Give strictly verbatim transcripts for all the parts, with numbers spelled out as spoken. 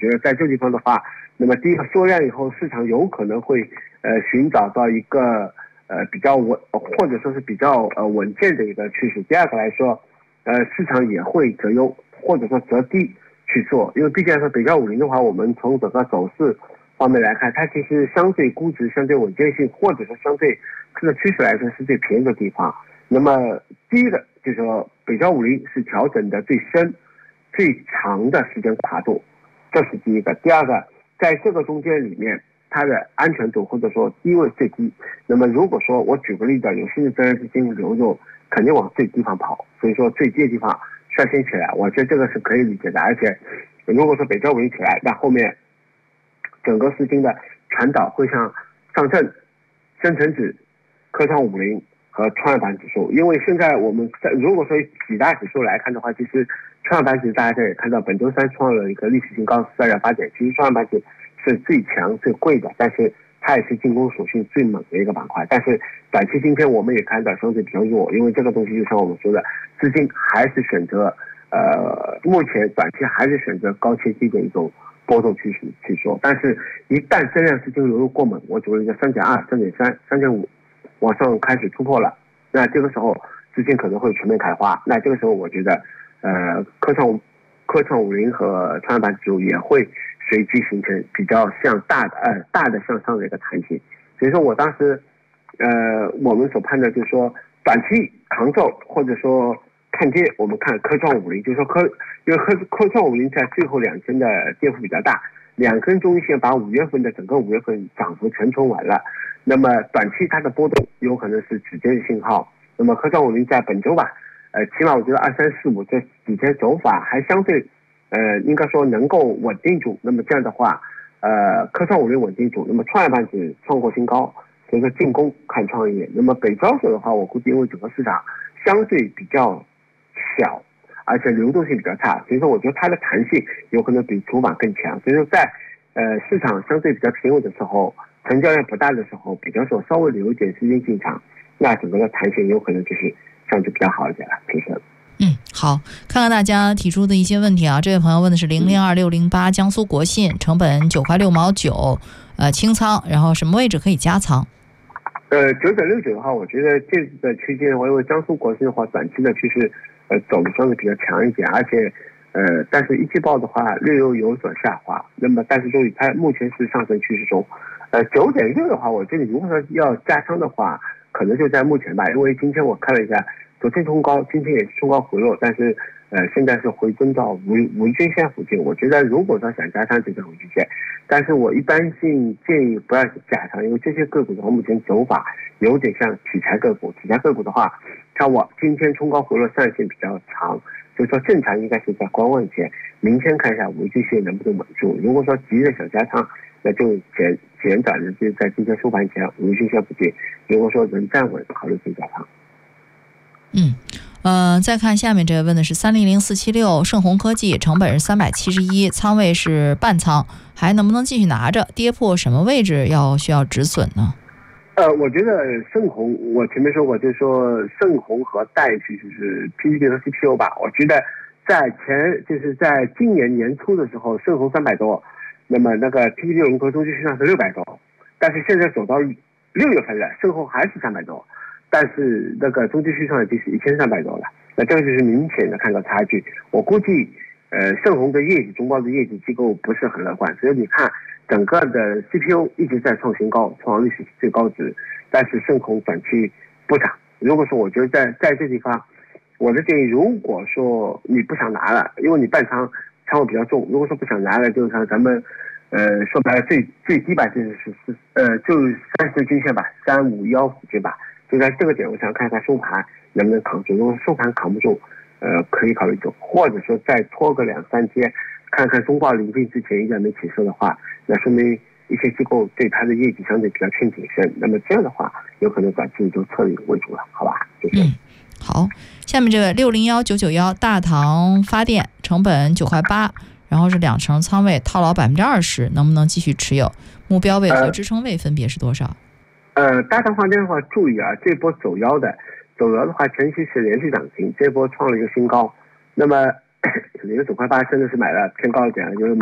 觉得在这地方的话，那么第一个缩量以后，市场有可能会呃寻找到一个呃比较稳或者说是比较呃稳健的一个趋势。第二个来说，呃市场也会择优或者说择低去做，因为毕竟来说北交五零的话，我们从整个走势方面来看，它其实相对估值、相对稳健性，或者说相对这个趋势来说是最便宜的地方。那么第一个就是说，北交五零是调整的最深、最长的时间跨度，这是第一个。第二个，在这个中间里面，它的安全度或者说低位最低。那么如果说我举个例子，有新的自然资金流入，肯定往最低方跑，所以说最低的地方率先起来，我觉得这个是可以理解的。而且如果说北交五零起来，那后面整个资金的传导会向上证、深成指、科创五零和创业板指数。因为现在我们在如果说几大指数来看的话，其实创业板指大家也看到本周三创了一个历史新高四二八点，其实创业板指是最强最贵的，但是它也是进攻属性最猛的一个板块。但是短期今天我们也看到相对比较弱，因为这个东西就像我们说的，资金还是选择呃目前短期还是选择高切低的一种波动趋势去说。但是一旦增量资金流入过猛，我举个例子，三点二、三点三、三点五往上开始突破了，那这个时候资金可能会全面开花。那这个时候我觉得呃科创科创五零和创业板指数也会随机形成比较向大的呃大的向上的一个弹性。所以说我当时呃我们所判断就是说，短期扛揍或者说看跌，我们看科创五零，就是说科因为科科创五零在最后两天的跌幅比较大，两根中线把五月份的整个五月份涨幅全冲完了。那么短期它的波动有可能是止跌的信号。那么科创五零在本周吧，呃，起码我觉得二三四五这几天走法还相对，呃，应该说能够稳定住。那么这样的话，呃，科创五零稳定住，那么创业板指创过新高，所以说进攻看创业。那么北交所的话，我估计因为整个市场相对比较小，而且流动性比较差，所以说我觉得它的弹性有可能比主板更强。所以说在呃市场相对比较平稳的时候，成交量不大的时候，北交所稍微留一点资金进场，那整个的弹性有可能就是相对比较好一点了，平时。 嗯，好，看看大家提出的一些问题啊。这位朋友问的是零零二六零八江苏国信，成本九块六毛九，呃，清仓，然后什么位置可以加仓？ 呃，九点六九的话，我觉得这个区间，我因为江苏国信的话，短期的趋势呃走的相对比较强一点，而且呃，但是一季报的话略有有所下滑。那么，但是由于它目前是上升趋势中，呃，九点六的话，我觉得如果说要加仓的话，可能就在目前吧，因为今天我看了一下，昨天冲高，今天也是冲高回落，但是呃，现在是回蹲到五五日均线附近。我觉得如果说想加仓，就在五日均线，但是我一般性建议不要加仓，因为这些个股的话，目前走法有点像题材个股。题材个股的话，它我今天冲高回落上限比较长，所以说正常应该是在观望前，明天看一下五日均线能不能稳住。如果说急着想加仓，那就简简短的就在今天收盘前五日均线附近，如果说能站稳，考虑可以加仓。 嗯，呃，再看下面这个问的是三零零四七六盛虹科技，成本是三百七十一，仓位是半仓，还能不能继续拿着？跌破什么位置要需要止损呢？ 呃，我觉得盛虹，我前面说过，就是说盛虹和带去就是 P P T 和 C P U 吧。我觉得在前就是在今年年初的时候，盛虹三百多，那么那个 P P T 融合中期市场是六百多，但是现在走到六月份了，盛虹还是三百多。但是那个中期续上已经是一千三百多了，那这个就是明显的看到差距。我估计，呃，盛虹的业绩，中报的业绩机构不是很乐观，所以你看整个的 C P U 一直在创新高，创历史最高值，但是盛虹短期不涨。如果说我觉得在在这地方，我的建议，如果说你不想拿了，因为你半仓仓位比较重，如果说不想拿了，就是看咱们，呃，说白了最最低吧，就是是呃，就三十均线吧，三五幺附近吧。就在这个点，我想看看收盘能不能扛住。如果收盘扛不住，呃，可以考虑走，或者说再拖个两三天，看看中报临近之前依然没起色的话，那说明一些机构对它的业绩相对比较偏谨慎。那么这样的话，有可能短期就策略为主了，好吧？就是。 嗯，好，下面这位六零幺九九幺大唐发电，成本九块八，然后是两成仓位，套牢百分之二十，能不能继续持有？目标位和支撑位分别是多少？ 呃，大唐发电的话，注意啊，这波走腰的，走腰的话，前期是连续涨停，这波创了一个新高。那么，有九块八真的是买了偏高一点，就是买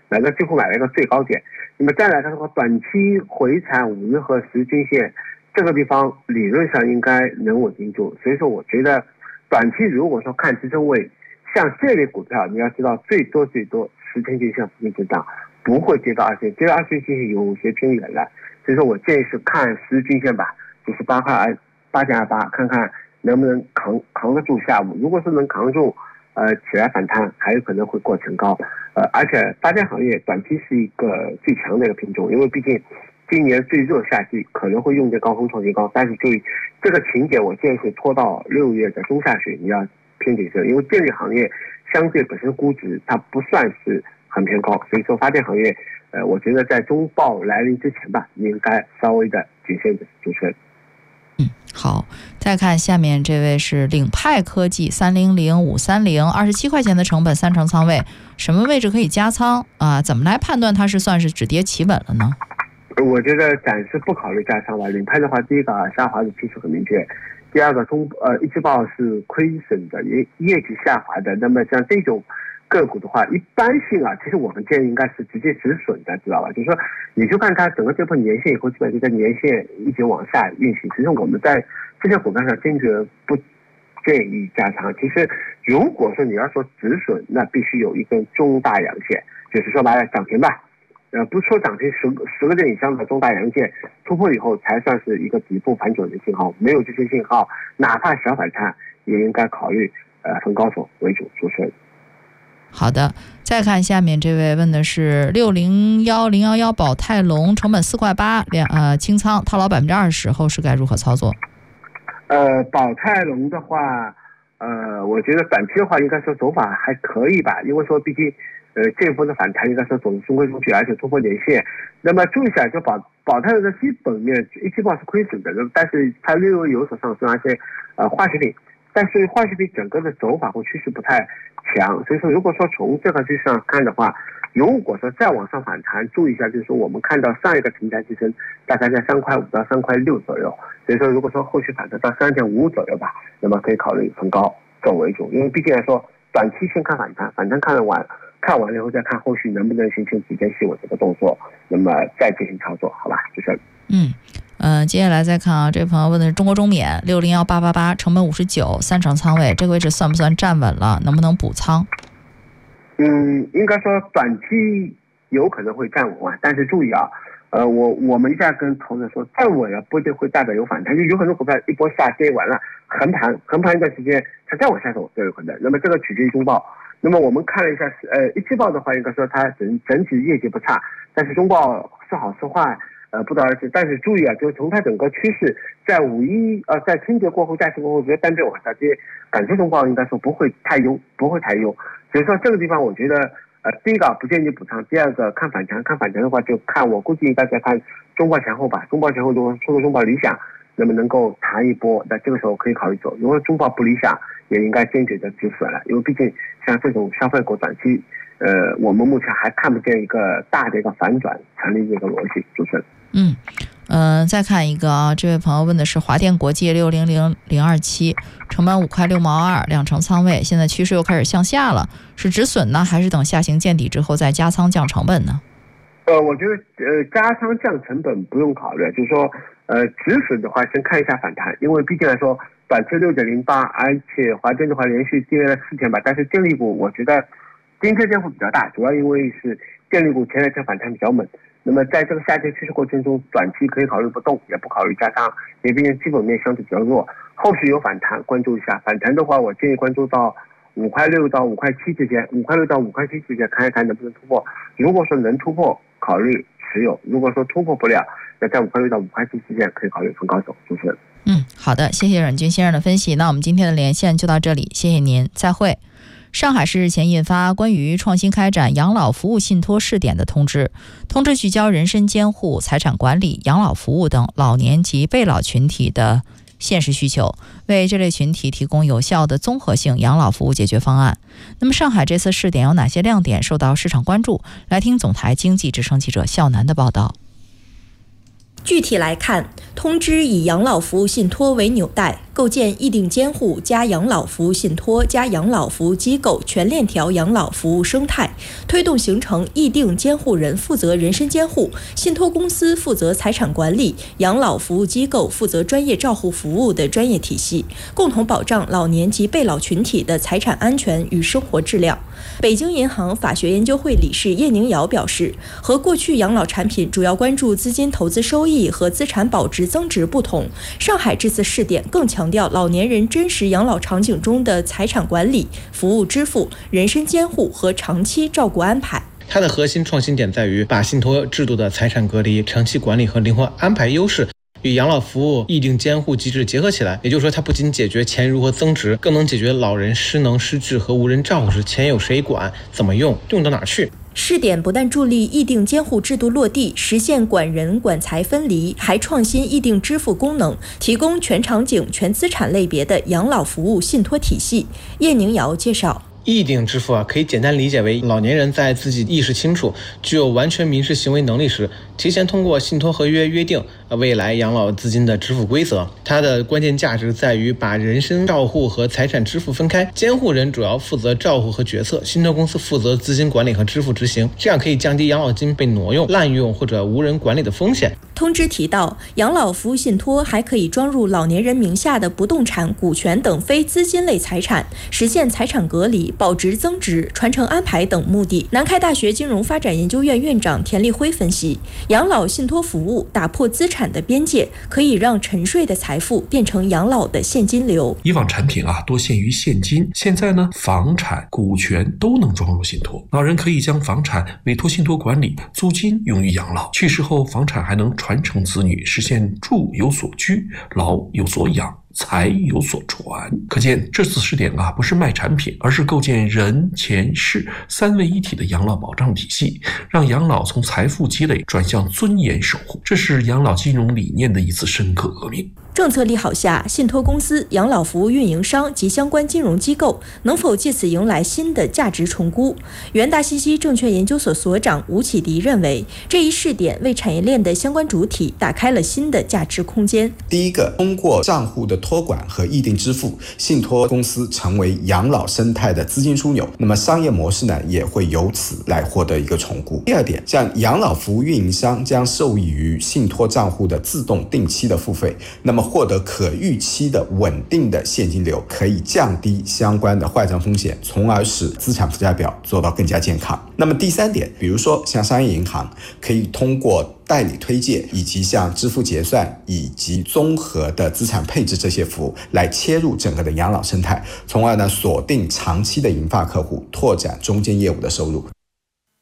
买到几乎买了一个最高点。那么再来看的话，短期回踩五日和十均线这个地方理论上应该能稳定住，所以说我觉得短期如果说看支撑位，像这类股票你要知道最多最多十天均线附近震荡，不会跌到二线，跌到二线均线有些偏远了，所以说我建议是看十均线吧，就是八块八点二八，看看能不能扛扛得住下午。如果是能扛住，呃，起来反弹还有可能会过前高，呃，而且发电行业短期是一个最强的一个品种，因为毕竟今年最热夏季可能会用这高峰创新高，但是注意这个情节，我建议是拖到六月的中下旬你要偏谨慎，因为电力行业相对本身估值它不算是很偏高，所以说发电行业，呃，我觉得在中报来临之前吧，应该稍微的谨慎的主持人。 嗯，好，再看下面这位是领派科技三零零五三零，二十七块钱的成本，三成仓位，什么位置可以加仓啊？怎么来判断它是算是止跌企稳了呢？ 我觉得暂时不考虑加仓吧。领派的话，第一个啊，下滑的趋势很明确，第二个中呃一季报是亏损的，业业绩下滑的。那么像这种个股的话，一般性啊，其实我们建议应该是直接止损的，知道吧？就是说，你就看它整个这波年线以后，基本就在年线一直往下运行。其实我们在这些股票上坚决不建议加仓。其实，如果说你要说止损，那必须有一根中大阳线，就是说白了涨停吧。呃，不说涨停十十个点以上的中大阳线突破以后，才算是一个底部反转的信号。没有这些信号，哪怕小反弹，也应该考虑呃逢高手为主主持人。 好的，再看下面这位问的是六零幺零幺幺宝泰隆，成本四块八，两呃清仓套牢百分之二十，后市该如何操作？ 呃，宝泰隆的话，呃，我觉得短期的话，应该说走法还可以吧，因为说毕竟。呃，这一波的反弹应该说走得中规中矩，而且突破年线。那么注意一下，就宝宝泰的基本面一季报是亏损的，但是它略微有所上升，而且呃化学品，但是化学品整个的走法或趋势不太强，所以说如果说从这个趋势上看的话，如果说再往上反弹，注意一下，就是说我们看到上一个平台支撑大概在三块五到三块六左右，所以说如果说后续反弹到三点五左右吧，那么可以考虑逢高走为主，因为毕竟来说短期先看反弹，反弹看得完。看完了以后再看后续能不能形成止跌企稳这个动作，那么再进行操作，好吧？就是。 嗯，呃，接下来再看啊，这位朋友问的是中国中免六零幺八八八，成本五十九，三成仓位，这个位置算不算站稳了？能不能补仓？ 嗯，应该说短期有可能会站稳啊，但是注意啊，呃，我我们一下跟投资者说，站稳了不一定会代表有反弹，就有很多股票一波下跌完了，横盘横盘一段时间，它再往下走都有可能。那么这个取决于中报。那么我们看了一下，呃，一季报的话，应该说它整整体业绩不差，但是中报是好是坏，呃，不得而知。但是注意啊，就是从它整个趋势，在五一呃，在春节过后、假期过后，直接单边往下跌，感觉中报应该说不会太优，不会太优。所以说这个地方，我觉得，呃，第一个不建议补仓，第二个看反弹，看反弹的话，就看我估计应该在看中报前后吧。中报前后如果出了中报理想，那么能够弹一波，那这个时候可以考虑走。如果中报不理想，也应该坚决的止损了，因为毕竟像这种消费股短期，呃，我们目前还看不见一个大的一个反转成立这个逻辑。主持人， 嗯，呃，再看一个啊，这位朋友问的是华电国际六零零零二七，成本五块六毛二，两成仓位，现在趋势又开始向下了，是止损呢，还是等下行见底之后再加仓降成本呢？ 呃，我觉得呃加仓降成本不用考虑，就是说呃止损的话，先看一下反弹，因为毕竟来说。短期六点零八，而且华电的话连续跌了四天吧，但是电力股我觉得今天跌幅比较大，主要因为是电力股前两天反弹比较猛。那么在这个下跌趋势过程中，短期可以考虑不动，也不考虑加仓，因为毕竟基本面相对比较弱。后续有反弹，关注一下。反弹的话，我建议关注到五块六到五块七之间，五块六到五块七之间看一看能不能突破。如果说能突破，考虑持有；如果说突破不了，那在五块六到五块七之间可以考虑逢高走。主持人。 嗯，好的，谢谢阮军先生的分析。那我们今天的连线就到这里，谢谢您，再会。上海市日前印发关于创新开展养老服务信托试点的通知，通知聚焦人身监护、财产管理、养老服务等老年及被老群体的现实需求，为这类群体提供有效的综合性养老服务解决方案。那么上海这次试点有哪些亮点受到市场关注？来听总台经济之声记者肖楠的报道。 具体来看，通知以养老服务信托为纽带，构建议定监护加养老服务信托加养老服务机构全链条养老服务生态，推动形成议定监护人负责人身监护，信托公司负责财产管理，养老服务机构负责专业照护服务的专业体系，共同保障老年及被老群体的财产安全与生活质量。北京银行法学研究会理事叶宁瑶表示，和过去养老产品主要关注资金投资收益和资产保值增值不同，上海这次试点更强调老年人真实养老场景中的财产管理、服务支付、人身监护和长期照顾安排。 它的核心创新点在于把信托制度的财产隔离、长期管理和灵活安排优势与养老服务议定监护机制结合起来，也就是说，它不仅解决钱如何增值，更能解决老人失能失智和无人照顾时钱有谁管、怎么用、用到哪去。 试点不但助力议定监护制度落地，实现管人管财分离，还创新议定支付功能，提供全场景、全资产类别的养老服务信托体系。叶宁瑶介绍。 议定支付啊，可以简单理解为老年人在自己意识清楚、具有完全民事行为能力时，提前通过信托合约约定未来养老资金的支付规则。它的关键价值在于把人身照护和财产支付分开，监护人主要负责照护和决策，信托公司负责资金管理和支付执行，这样可以降低养老金被挪用、滥用或者无人管理的风险。 通知提到，养老服务信托还可以装入老年人名下的不动产、股权等非资金类财产，实现财产隔离、保值增值、传承安排等目的。南开大学金融发展研究院院长田立辉分析，养老信托服务打破资产的边界，可以让沉睡的财富变成养老的现金流。 以往产品啊多限于现金，现在呢，房产、股权都能装入信托，老人可以将房产委托信托管理，租金用于养老，去世后房产还能传承子女，实现住有所居，老有所养，财有所传。可见这次试点啊，不是卖产品，而是构建人、钱、事三位一体的养老保障体系，让养老从财富积累转向尊严守护。这是养老金融理念的一次深刻革命。 政策利好下，信托公司、养老服务运营商及相关金融机构能否借此迎来新的价值重估？元大信息证券研究所所长吴启迪认为，这一试点为产业链的相关主体打开了新的价值空间。 第一个，通过账户的托管和议定支付，信托公司成为养老生态的资金枢纽，那么商业模式呢也会由此来获得一个重估。第二点，像养老服务运营商将受益于信托账户的自动定期的付费，那么获得可预期的稳定的现金流，可以降低相关的坏账风险，从而使资产负债表做到更加健康。那么第三点，比如说像商业银行可以通过代理推介以及像支付结算以及综合的资产配置这些服务来切入整个的养老生态，从而呢锁定长期的银发客户，拓展中间业务的收入。